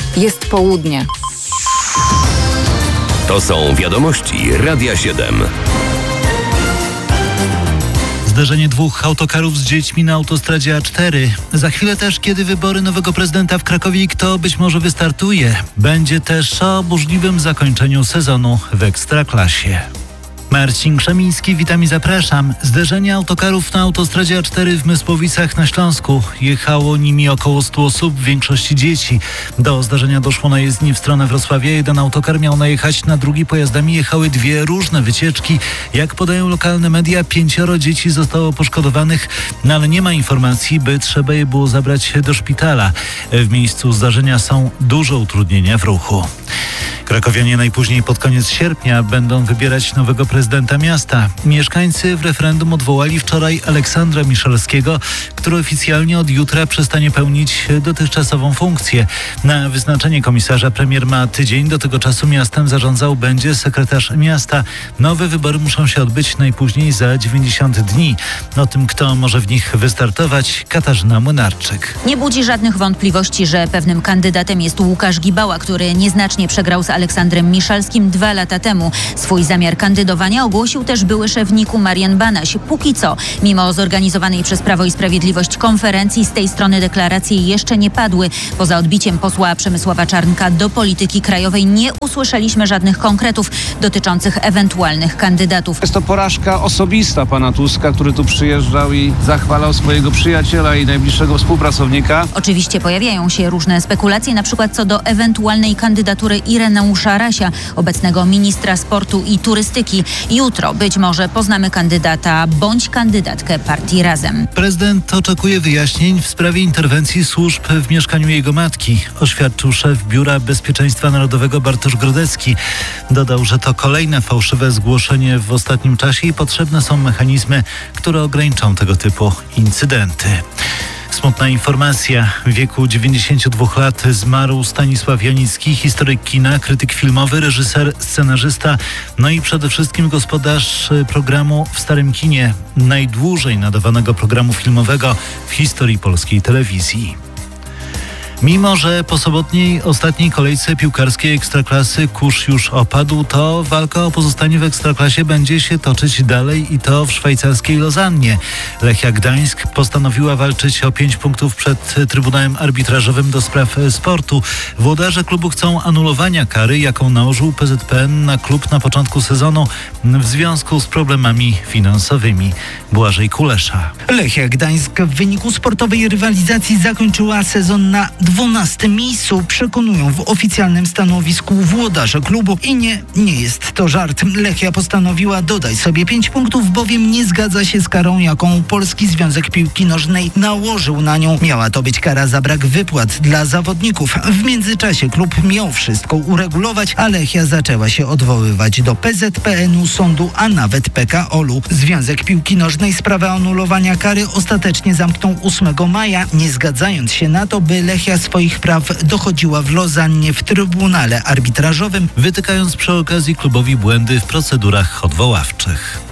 Jest południe. To są wiadomości Radia 7. Zderzenie dwóch autokarów z dziećmi na autostradzie A4. Za chwilę też, kiedy wybory nowego prezydenta w Krakowie, kto być może wystartuje. Będzie też o burzliwym zakończeniu sezonu w Ekstraklasie. Marcin Krzemiński, witam i zapraszam. Zderzenie autokarów na autostradzie A4 w Mysłowicach na Śląsku. Jechało nimi około 100 osób, w większości dzieci. Do zdarzenia doszło na jezdni w stronę Wrocławia. Jeden autokar miał najechać na drugi. Pojazdami jechały dwie różne wycieczki. Jak podają lokalne media, 5 dzieci zostało poszkodowanych, ale nie ma informacji, by trzeba je było zabrać do szpitala. W miejscu zdarzenia są duże utrudnienia w ruchu. Krakowianie najpóźniej pod koniec sierpnia będą wybierać nowego prezydenta miasta. Mieszkańcy w referendum odwołali wczoraj Aleksandra Miszalskiego, który oficjalnie od jutra przestanie pełnić dotychczasową funkcję. Na wyznaczenie komisarza premier ma tydzień. Do tego czasu miastem zarządzał będzie sekretarz miasta. Nowe wybory muszą się odbyć najpóźniej za 90 dni. O tym, kto może w nich wystartować, Katarzyna Młynarczyk. Nie budzi żadnych wątpliwości, że pewnym kandydatem jest Łukasz Gibała, który nieznacznie przegrał z Aleksandrem Miszalskim 2 lata temu. Swój zamiar kandydowania ogłosił też były szef NIK-u Marian Banaś. Póki co, mimo zorganizowanej przez Prawo i Sprawiedliwość konferencji, z tej strony deklaracje jeszcze nie padły. Poza odbiciem posła Przemysława Czarnka do polityki krajowej nie usłyszeliśmy żadnych konkretów dotyczących ewentualnych kandydatów. Jest to porażka osobista pana Tuska, który tu przyjeżdżał i zachwalał swojego przyjaciela i najbliższego współpracownika. Oczywiście pojawiają się różne spekulacje, na przykład co do ewentualnej kandydatury Ireneusza Rasia, obecnego ministra sportu i turystyki. Jutro być może poznamy kandydata bądź kandydatkę partii Razem. Prezydent oczekuje wyjaśnień w sprawie interwencji służb w mieszkaniu jego matki, oświadczył szef Biura Bezpieczeństwa Narodowego Bartosz Grodecki. Dodał, że to kolejne fałszywe zgłoszenie w ostatnim czasie i potrzebne są mechanizmy, które ograniczą tego typu incydenty. Smutna informacja. W wieku 92 lat zmarł Stanisław Janicki, historyk kina, krytyk filmowy, reżyser, scenarzysta, no i przede wszystkim gospodarz programu w Starym Kinie, najdłużej nadawanego programu filmowego w historii polskiej telewizji. Mimo że po sobotniej ostatniej kolejce piłkarskiej Ekstraklasy kurz już opadł, to walka o pozostanie w Ekstraklasie będzie się toczyć dalej i to w szwajcarskiej Lozannie. Lechia Gdańsk postanowiła walczyć o 5 punktów przed Trybunałem Arbitrażowym do spraw sportu. Włodarze klubu chcą anulowania kary, jaką nałożył PZPN na klub na początku sezonu w związku z problemami finansowymi. Błażej Kulesza. Lechia Gdańsk w wyniku sportowej rywalizacji zakończyła sezon na 12. miejscu, przekonują w oficjalnym stanowisku włodarze klubu. I nie jest to żart. Lechia postanowiła dodać sobie 5 punktów, bowiem nie zgadza się z karą, jaką Polski Związek Piłki Nożnej nałożył na nią. Miała to być kara za brak wypłat dla zawodników. W międzyczasie klub miał wszystko uregulować, a Lechia zaczęła się odwoływać do PZPN-u, sądu, a nawet PKOL-u. Związek Piłki Nożnej sprawę anulowania kary ostatecznie zamknął 8 maja, nie zgadzając się na to, by Lechia swoich praw dochodziła w Lozannie w Trybunale Arbitrażowym, wytykając przy okazji klubowi błędy w procedurach odwoławczych.